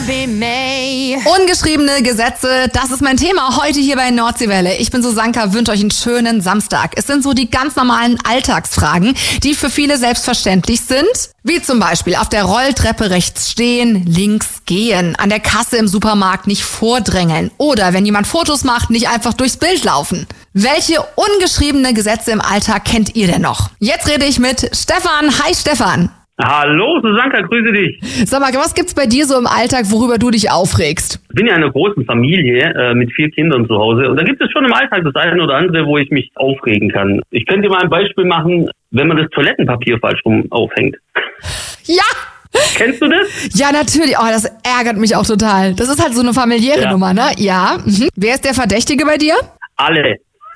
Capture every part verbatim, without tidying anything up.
Ungeschriebene Gesetze, das ist mein Thema heute hier bei Nordseewelle. Ich bin Susanka, wünsche euch einen schönen Samstag. Es sind so die ganz normalen Alltagsfragen, die für viele selbstverständlich sind. Wie zum Beispiel auf der Rolltreppe rechts stehen, links gehen, an der Kasse im Supermarkt nicht vordrängeln oder wenn jemand Fotos macht, nicht einfach durchs Bild laufen. Welche ungeschriebene Gesetze im Alltag kennt ihr denn noch? Jetzt rede ich mit Stefan. Hi Stefan. Hallo Susanka, grüße dich. Sag mal, was gibt's bei dir so im Alltag, worüber du dich aufregst? Ich bin ja in einer großen Familie äh, mit vier Kindern zu Hause und da gibt es schon im Alltag das eine oder andere, wo ich mich aufregen kann. Ich könnte dir mal ein Beispiel machen, wenn man das Toilettenpapier falsch rum aufhängt. Ja! Kennst du das? Ja, natürlich. Oh, das ärgert mich auch total. Das ist halt so eine familiäre Ja. Nummer, ne? Ja. Mhm. Wer ist der Verdächtige bei dir? Alle.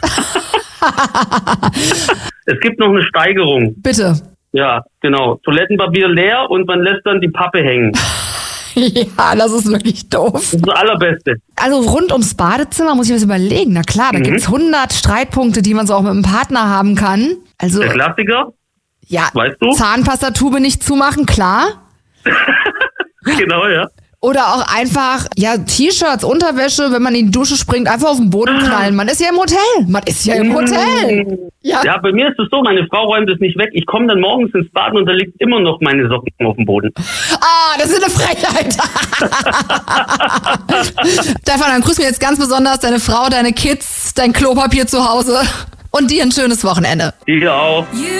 Es gibt noch eine Steigerung. Bitte. Ja, genau. Toilettenpapier leer und man lässt dann die Pappe hängen. Ja, das ist wirklich doof. Das ist das Allerbeste. Also rund ums Badezimmer muss ich mir das überlegen. Na klar, da Mhm. gibt's hundert Streitpunkte, die man so auch mit einem Partner haben kann. Also, Der Klassiker, ja, weißt du? Zahnpastatube nicht zumachen, klar. Genau, ja. Oder auch einfach, ja, T-Shirts, Unterwäsche, wenn man in die Dusche springt, einfach auf den Boden knallen. Man ist ja im Hotel. Man ist ja im Hotel. Ja. Ja, bei mir ist es so, meine Frau räumt es nicht weg. Ich komme dann morgens ins Bad und da liegt immer noch meine Socken auf dem Boden. Ah, das ist eine Frechheit. Stefan, dann grüßen wir jetzt ganz besonders deine Frau, deine Kids, dein Klopapier zu Hause und dir ein schönes Wochenende. Dir auch.